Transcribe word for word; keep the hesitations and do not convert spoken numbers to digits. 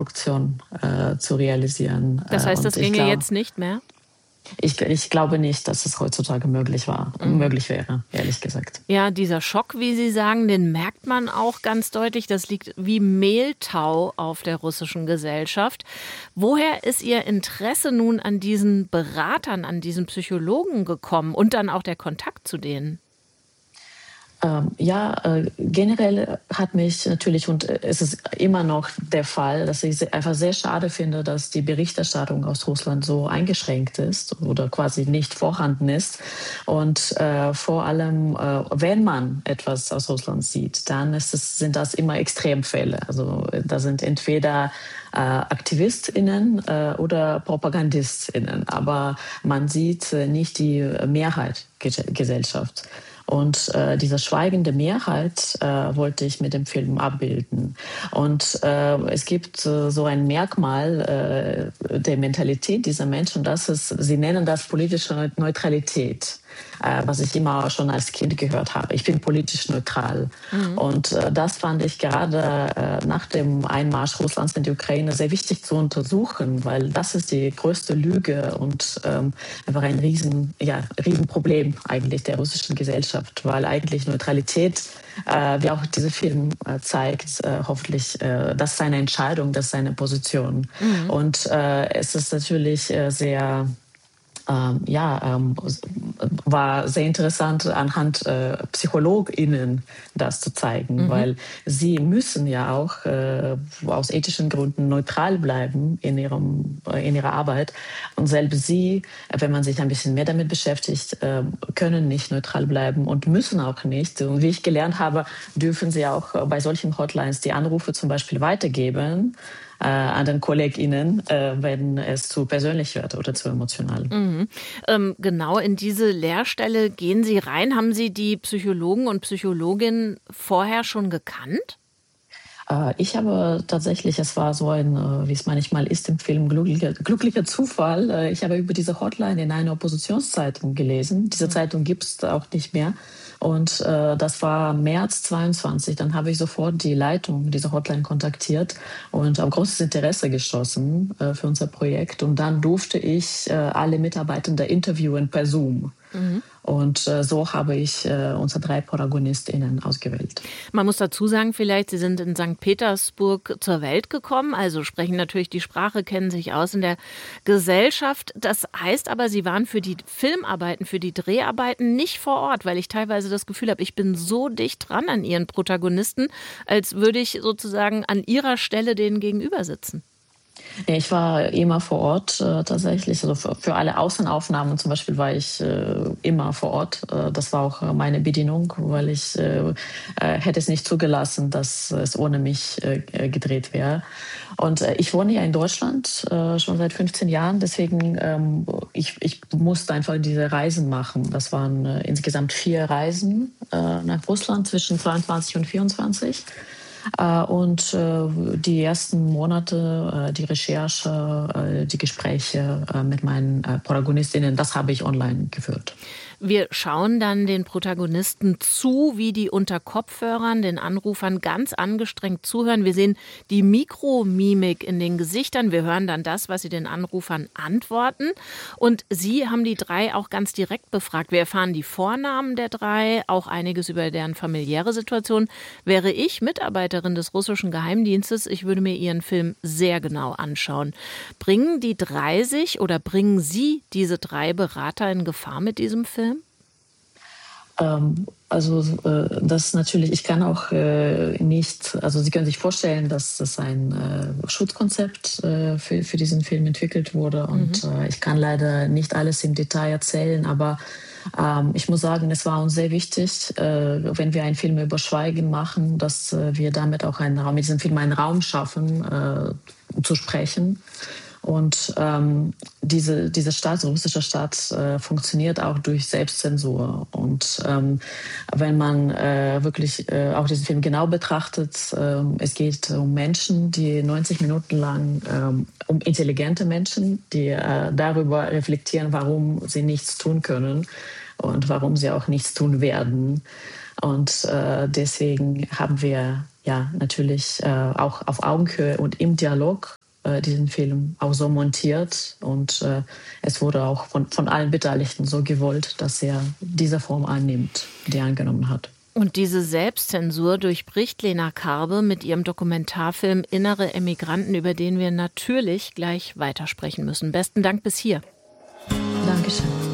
Produktion äh, zu realisieren. Das heißt, und das ginge glaub, jetzt nicht mehr? Ich, ich glaube nicht, dass es heutzutage möglich war, Mhm. möglich wäre, ehrlich gesagt. Ja, dieser Schock, wie Sie sagen, den merkt man auch ganz deutlich. Das liegt wie Mehltau auf der russischen Gesellschaft. Woher ist Ihr Interesse nun an diesen Beratern, an diesen Psychologen gekommen und dann auch der Kontakt zu denen? Ähm, ja, äh, generell hat mich natürlich, und äh, es ist immer noch der Fall, dass ich se- einfach sehr schade finde, dass die Berichterstattung aus Russland so eingeschränkt ist oder quasi nicht vorhanden ist. Und äh, vor allem, äh, wenn man etwas aus Russland sieht, dann ist es, sind das immer Extremfälle. Also äh, da sind entweder äh, AktivistInnen äh, oder PropagandistInnen, aber man sieht äh, nicht die Mehrheit Ge- Gesellschaft. Und äh, diese schweigende Mehrheit äh, wollte ich mit dem Film abbilden. Und äh, es gibt äh, so ein Merkmal äh, der Mentalität dieser Menschen, das ist, sie nennen das politische Neutralität, äh, was ich immer schon als Kind gehört habe. Ich bin politisch neutral. Mhm. Und äh, das fand ich gerade äh, nach dem Einmarsch Russlands in die Ukraine sehr wichtig zu untersuchen, weil das ist die größte Lüge und ähm, einfach ein riesen, ja, Riesenproblem eigentlich der russischen Gesellschaft, weil eigentlich Neutralität, äh, wie auch dieser Film äh, zeigt, äh, hoffentlich, äh, das ist eine Entscheidung, das ist eine Position. Mhm. Und äh, es ist natürlich äh, sehr ähm, ja, ähm, war sehr interessant anhand äh, PsychologInnen das zu zeigen, Mhm. weil sie müssen ja auch äh, aus ethischen Gründen neutral bleiben in, ihrem, äh, in ihrer Arbeit. Und selbst sie, wenn man sich ein bisschen mehr damit beschäftigt, äh, können nicht neutral bleiben und müssen auch nicht. Und wie ich gelernt habe, dürfen sie auch bei solchen Hotlines die Anrufe zum Beispiel weitergeben äh, an den KollegInnen, äh, wenn es zu persönlich wird oder zu emotional. Mhm. Ähm, genau in diese Lehrstelle gehen Sie rein. Haben Sie die Psychologen und Psychologinnen vorher schon gekannt? Äh, ich habe tatsächlich, es war so ein, äh, wie es manchmal ist im Film, glücklicher, glücklicher Zufall. Äh, ich habe über diese Hotline in einer Oppositionszeitung gelesen. Diese Mhm. Zeitung gibt es auch nicht mehr. Und äh, das war März zweiundzwanzig. Dann habe ich sofort die Leitung dieser Hotline kontaktiert und auf großes Interesse gestoßen äh, für unser Projekt. Und dann durfte ich äh, alle Mitarbeitenden interviewen per Zoom. Mhm. Und äh, so habe ich äh, unsere drei ProtagonistInnen ausgewählt. Man muss dazu sagen, vielleicht, Sie sind in Sankt Petersburg zur Welt gekommen, also sprechen natürlich die Sprache, kennen sich aus in der Gesellschaft. Das heißt aber, Sie waren für die Filmarbeiten, für die Dreharbeiten nicht vor Ort, weil ich teilweise das Gefühl habe, ich bin so dicht dran an Ihren Protagonisten, als würde ich sozusagen an Ihrer Stelle denen gegenüber sitzen. Ja, ich war immer vor Ort äh, tatsächlich. Also für, für alle Außenaufnahmen zum Beispiel war ich äh, immer vor Ort. Äh, das war auch äh, meine Bedienung, weil ich äh, äh, hätte es nicht zugelassen, dass es ohne mich äh, gedreht wäre. Und äh, ich wohne ja in Deutschland äh, schon seit fünfzehn Jahren. Deswegen ähm, ich, ich musste einfach diese Reisen machen. Das waren äh, insgesamt vier Reisen äh, nach Russland zwischen zweiundzwanzig und vierundzwanzig. Äh, Und äh, die ersten Monate, äh, die Recherche, äh, die Gespräche äh, mit meinen äh, Protagonistinnen, das habe ich online geführt. Wir schauen dann den Protagonisten zu, wie die unter Kopfhörern den Anrufern ganz angestrengt zuhören. Wir sehen die Mikromimik in den Gesichtern. Wir hören dann das, was sie den Anrufern antworten. Und Sie haben die drei auch ganz direkt befragt. Wir erfahren die Vornamen der drei, auch einiges über deren familiäre Situation. Wäre ich Mitarbeiterin des russischen Geheimdienstes, ich würde mir Ihren Film sehr genau anschauen. Bringen die drei sich oder bringen Sie diese drei Berater in Gefahr mit diesem Film? Ähm, also äh, das natürlich, ich kann auch äh, nicht, also Sie können sich vorstellen, dass das ein äh, Schutzkonzept äh, für, für diesen Film entwickelt wurde und Mhm. äh, ich kann leider nicht alles im Detail erzählen, aber ähm, ich muss sagen, es war uns sehr wichtig, äh, wenn wir einen Film über Schweigen machen, dass äh, wir damit auch einen Raum, mit diesem Film einen Raum schaffen, äh, zu sprechen. Und ähm, diese, diese Staat, so russische Staat, äh, funktioniert auch durch Selbstzensur. Und ähm, wenn man äh, wirklich äh, auch diesen Film genau betrachtet, äh, es geht um Menschen, die neunzig Minuten lang, äh, um intelligente Menschen, die äh, darüber reflektieren, warum sie nichts tun können und warum sie auch nichts tun werden. Und äh, deswegen haben wir ja natürlich äh, auch auf Augenhöhe und im Dialog äh, diesen Film auch so montiert. Und äh, es wurde auch von, von allen Beteiligten so gewollt, dass er diese Form annimmt, die er angenommen hat. Und diese Selbstzensur durchbricht Lena Karbe mit ihrem Dokumentarfilm Innere Emigranten, über den wir natürlich gleich weitersprechen müssen. Besten Dank bis hier. Dankeschön.